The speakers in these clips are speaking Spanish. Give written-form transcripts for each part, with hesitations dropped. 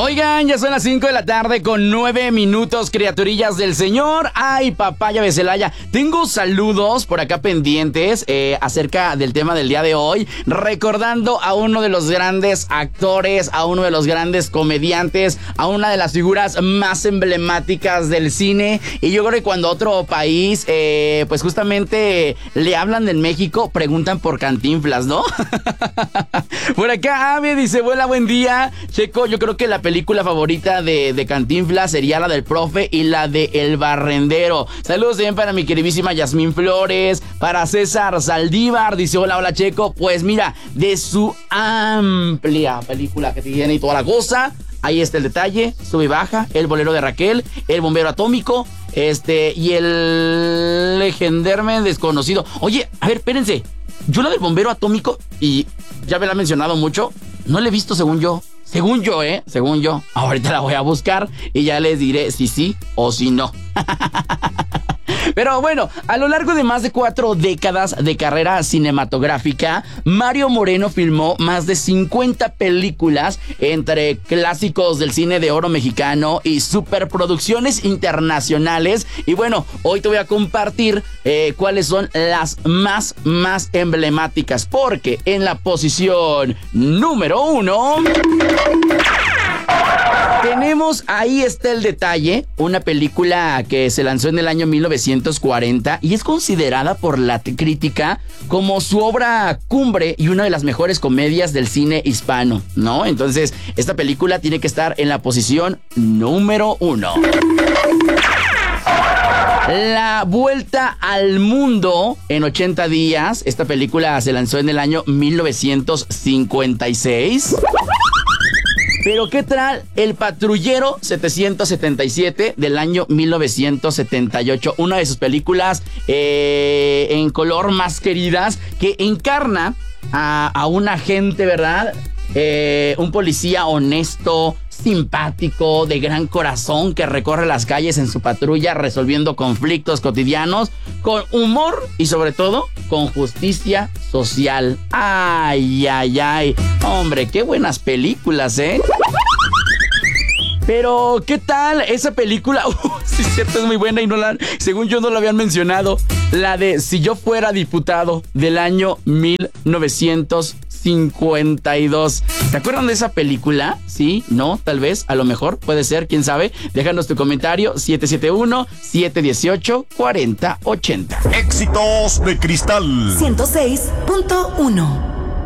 Oigan, ya son las 5 de la tarde con 9 minutos, criaturillas del Señor. Ay, papaya de Celaya. Tengo saludos por acá pendientes acerca del tema del día de hoy. Recordando a uno de los grandes actores, a uno de los grandes comediantes, a una de las figuras más emblemáticas del cine. Y yo creo que cuando otro país, pues justamente le hablan de México, preguntan por Cantinflas, ¿no? Por acá Ave dice, hola, buen día. Checo, yo creo que la película favorita de Cantinflas sería la del profe y la de El Barrendero. Saludos también para mi queridísima Yasmín Flores, para César Saldívar, dice hola, hola Checo. Pues mira, de su amplia película que tiene y toda la cosa, ahí está el detalle, sube y baja, El Bolero de Raquel, El Bombero Atómico, y el Gendarme Desconocido. Oye, a ver, espérense, yo la del Bombero Atómico, y ya me la han mencionado mucho, no la he visto según yo. Según yo. Ahorita la voy a buscar y ya les diré si sí o si no. Pero bueno, a lo largo de más de 4 décadas de carrera cinematográfica, Mario Moreno filmó más de 50 películas entre clásicos del cine de oro mexicano y superproducciones internacionales. Y bueno, hoy te voy a compartir cuáles son las más emblemáticas, porque en la posición número 1... tenemos, ahí está el detalle, una película que se lanzó en el año 1940 y es considerada por la crítica como su obra cumbre y una de las mejores comedias del cine hispano, ¿no? Entonces, esta película tiene que estar en la posición número 1. La Vuelta al Mundo en 80 días. Esta película se lanzó en el año 1956. Pero ¿qué tal El Patrullero 777 del año 1978? Una de sus películas en color más queridas, que encarna a un agente, ¿verdad? Un policía honesto, simpático, de gran corazón, que recorre las calles en su patrulla resolviendo conflictos cotidianos con humor y sobre todo con justicia social. Ay, hombre, qué buenas películas, Pero, ¿qué tal esa película? Sí, cierto, es muy buena y según yo no la habían mencionado. La de Si yo fuera diputado, del año 1952. ¿Se acuerdan de esa película? ¿Sí? ¿No? Tal vez, a lo mejor, puede ser, quién sabe. Déjanos tu comentario, 771-718-4080. Éxitos de Cristal 106.1.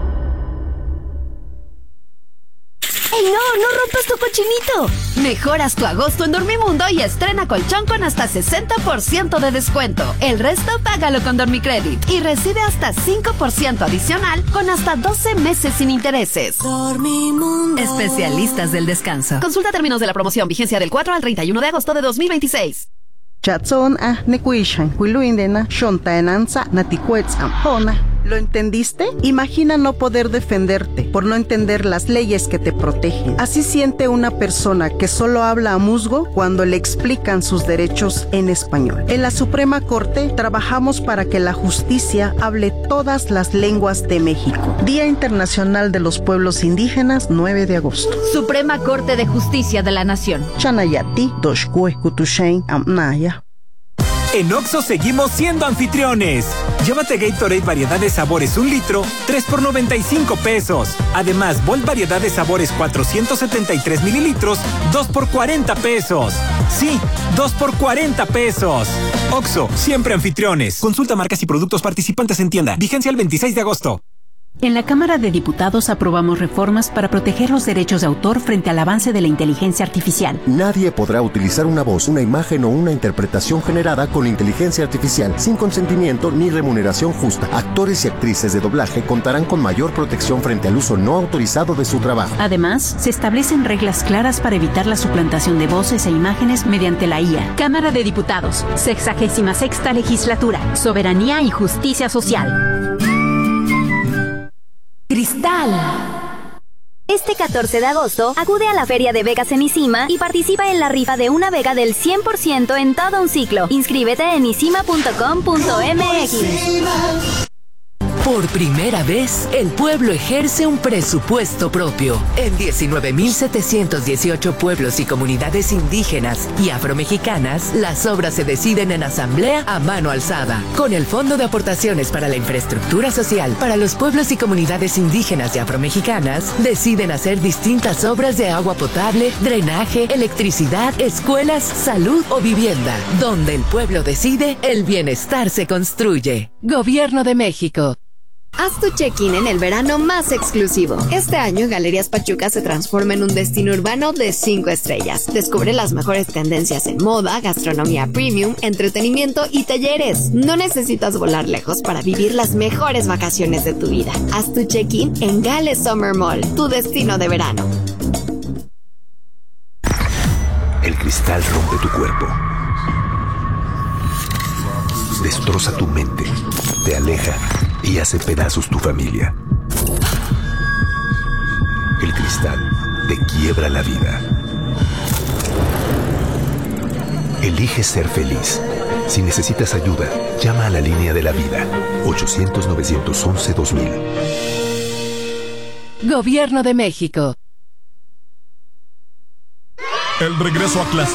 ¡Ey, no rompas tu cochinito! Mejoras tu agosto en Dormimundo y estrena colchón con hasta 60% de descuento. El resto págalo con Dormicredit y recibe hasta 5% adicional con hasta 12 meses sin intereses. Dormimundo. Especialistas del descanso. Consulta términos de la promoción, vigencia del 4 al 31 de agosto de 2026. Chatson nekuishan kuiluindena shontaenanza natikuetzam. ¿Lo entendiste? Imagina no poder defenderte por no entender las leyes que te protegen. Así siente una persona que solo habla a musgo cuando le explican sus derechos en español. En la Suprema Corte trabajamos para que la justicia hable todas las lenguas de México. Día Internacional de los Pueblos Indígenas, 9 de agosto. Suprema Corte de Justicia de la Nación. Chanayati, Doshkue, Kutushain, Amnaya. En Oxxo seguimos siendo anfitriones. Llévate Gatorade variedad de sabores 1 litro, 3 por 95 pesos. Además, Volt variedad de sabores 473 mililitros, 2 por 40 pesos. Sí, 2 por 40 pesos. Oxxo, siempre anfitriones. Consulta marcas y productos participantes en tienda. Vigencia el 26 de agosto. En la Cámara de Diputados aprobamos reformas para proteger los derechos de autor frente al avance de la inteligencia artificial. Nadie podrá utilizar una voz, una imagen o una interpretación generada con inteligencia artificial sin consentimiento ni remuneración justa. Actores y actrices de doblaje contarán con mayor protección frente al uso no autorizado de su trabajo. Además, se establecen reglas claras para evitar la suplantación de voces e imágenes mediante la IA. Cámara de Diputados, 66ª Legislatura, Soberanía y Justicia Social. Cristal. Este 14 de agosto, acude a la Feria de Becas en ICIMA y participa en la rifa de una beca del 100% en todo un ciclo. Inscríbete en isima.com.mx. Por primera vez, el pueblo ejerce un presupuesto propio. En 19.718 pueblos y comunidades indígenas y afromexicanas, las obras se deciden en asamblea a mano alzada. Con el Fondo de Aportaciones para la Infraestructura Social para los pueblos y comunidades indígenas y afromexicanas, deciden hacer distintas obras de agua potable, drenaje, electricidad, escuelas, salud o vivienda. Donde el pueblo decide, el bienestar se construye. Gobierno de México. Haz tu check-in en el verano más exclusivo. Este año, Galerías Pachuca se transforma en un destino urbano de 5 estrellas. Descubre las mejores tendencias en moda, gastronomía premium, entretenimiento y talleres. No necesitas volar lejos para vivir las mejores vacaciones de tu vida. Haz tu check-in en Gale Summer Mall, tu destino de verano. El cristal rompe tu cuerpo. Destroza tu mente, te aleja y hace pedazos tu familia. El cristal te quiebra la vida. Elige ser feliz. Si necesitas ayuda, llama a la línea de la vida, 800-911-2000. Gobierno de México. El regreso a clases.